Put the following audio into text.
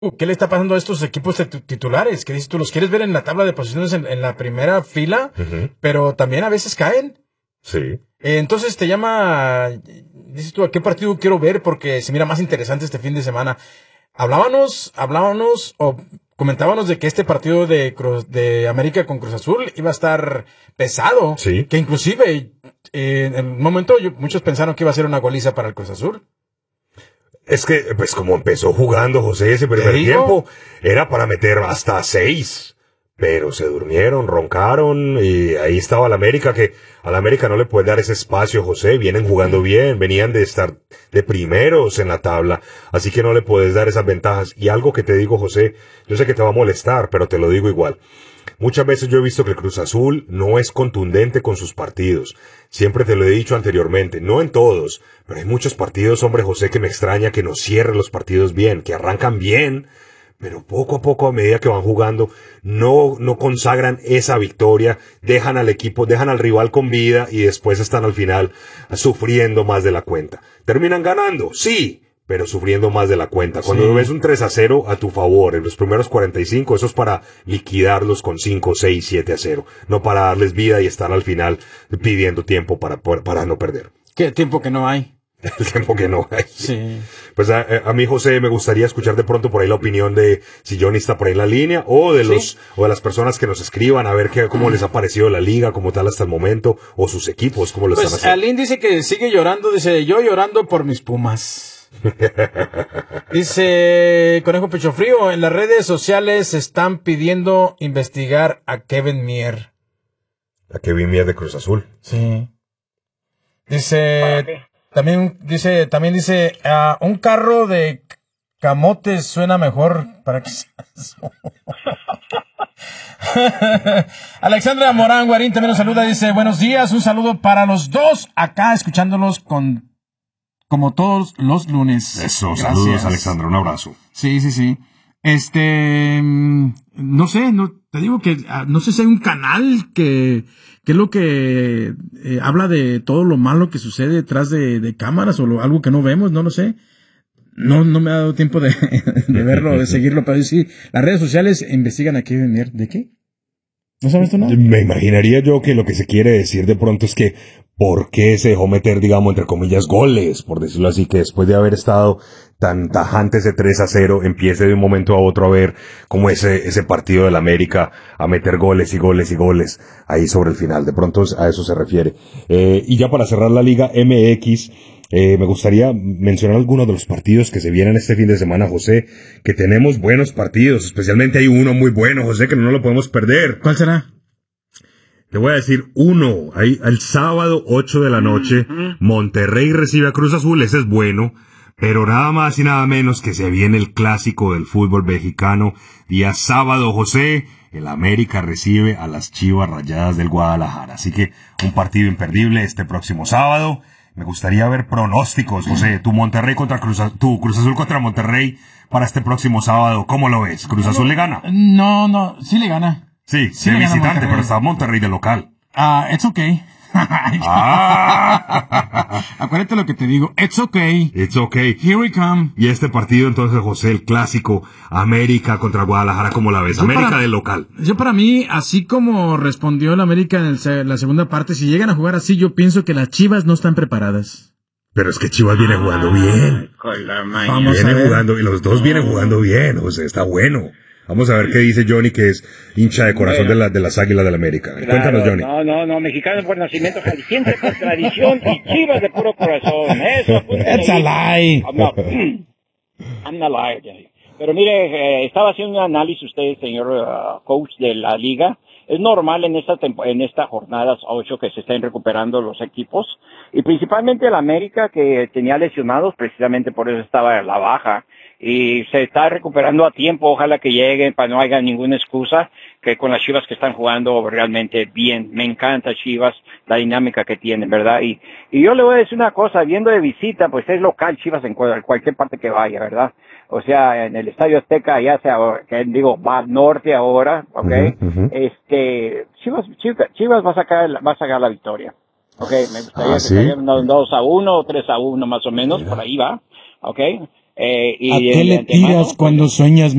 ¿Qué le está pasando a estos equipos titulares? Que dices, tú los quieres ver en la tabla de posiciones en la primera fila, pero también a veces caen. Sí. Entonces te llama, dices tú, ¿a qué partido quiero ver? Porque se mira más interesante este fin de semana. Hablábamos o comentábamos de que este partido de América con Cruz Azul iba a estar pesado. Sí. Que inclusive en un momento muchos pensaron que iba a ser una goliza para el Cruz Azul. Es que, pues como empezó jugando José ese primer tiempo, era para meter hasta 6. Pero se durmieron, roncaron, y ahí estaba la América, que a la América no le puede dar ese espacio, José. Vienen jugando bien, venían de estar de primeros en la tabla, así que no le puedes dar esas ventajas. Y algo que te digo, José, yo sé que te va a molestar, pero te lo digo igual. Muchas veces yo he visto que el Cruz Azul no es contundente con sus partidos. Siempre te lo he dicho anteriormente, no en todos, pero hay muchos partidos, hombre José, que me extraña que no cierren los partidos bien, que arrancan bien, pero poco a poco, a medida que van jugando, no consagran esa victoria, dejan al equipo, dejan al rival con vida y después están al final sufriendo más de la cuenta. ¿Terminan ganando? Sí, pero sufriendo más de la cuenta. Cuando ves un 3-0 a tu favor en los primeros 45, eso es para liquidarlos con 5, 6, 7-0, no para darles vida y estar al final pidiendo tiempo para no perder. ¿Qué tiempo que no hay? El tiempo que no hay. Sí. Pues a mí, José, me gustaría escuchar de pronto por ahí la opinión de si Johnny está por ahí en la línea o de las personas que nos escriban a ver cómo les ha parecido la liga como tal hasta el momento o sus equipos, cómo lo están haciendo. Alín dice que sigue llorando, dice, yo llorando por mis Pumas. Dice Conejo Pecho Frío, en las redes sociales están pidiendo investigar a Kevin Mier. A Kevin Mier de Cruz Azul. Sí. Dice... También dice, un carro de camotes suena mejor para que Alexandra Morán Guarín también nos saluda, dice, buenos días, un saludo para los dos, acá escuchándolos como todos los lunes. Eso, gracias. Saludos, Alexandra, un abrazo. Sí. No sé, te digo que no sé si hay un canal que es lo que habla de todo lo malo que sucede detrás de cámaras o algo que no vemos, no lo sé. No me ha dado tiempo de verlo, de seguirlo, pero sí, las redes sociales investigan a Kevin Mier. ¿De qué? ¿No sabes tú nada? Me imaginaría yo que lo que se quiere decir de pronto es que ¿por qué se dejó meter, digamos, entre comillas, goles? Por decirlo así, que después de haber estado tan tajante ese 3-0, empiece de un momento a otro a ver cómo ese partido del América a meter goles y goles y goles ahí sobre el final. De pronto a eso se refiere. Y ya para cerrar la Liga MX, me gustaría mencionar algunos de los partidos que se vienen este fin de semana, José, que tenemos buenos partidos, especialmente hay uno muy bueno, José, que no lo podemos perder. ¿Cuál será? Te voy a decir uno, ahí el sábado 8 de la noche, Monterrey recibe a Cruz Azul, ese es bueno, pero nada más y nada menos que se viene el clásico del fútbol mexicano, día sábado, José, el América recibe a las Chivas Rayadas del Guadalajara, así que un partido imperdible este próximo sábado. Me gustaría ver pronósticos, José, tu Cruz Azul contra Monterrey para este próximo sábado, ¿cómo lo ves? ¿Cruz Azul le gana? No, sí le gana. Sí, de visitante, pero está Monterrey de local. It's okay. Acuérdate lo que te digo. It's okay. It's okay. Here we come. Y este partido, entonces, José, el clásico, América contra Guadalajara, ¿cómo la ves? América de local. Yo para mí, así como respondió el América en la segunda parte, si llegan a jugar así, yo pienso que las Chivas no están preparadas. Pero es que Chivas viene jugando bien. Viene jugando, y los dos vienen jugando bien, José, está bueno. Vamos a ver qué dice Johnny, que es hincha de corazón de las Águilas del América. Claro, cuéntanos, Johnny. No, mexicano por nacimiento, jalisciense por tradición y Chivas de puro corazón. Eso, That's a lie. I'm not lying, Johnny. Pero mire, estaba haciendo un análisis usted, señor coach de la liga. Es normal en esta jornada 8 que se estén recuperando los equipos y principalmente el América que tenía lesionados, precisamente por eso estaba a la baja. Y se está recuperando a tiempo, ojalá que lleguen para no haya ninguna excusa, que con las Chivas que están jugando realmente bien. Me encanta Chivas, la dinámica que tienen, ¿verdad? Y yo le voy a decir una cosa, viendo de visita, pues es local Chivas en cualquier parte que vaya, ¿verdad? O sea, en el Estadio Azteca, ya sea, va al norte ahora, ¿ok? Chivas va a sacar la victoria. Ok, me gustaría que caigan 2-1 o 3-1 más o menos, por ahí va, ok. Y ¿A qué le tiras cuando sueñas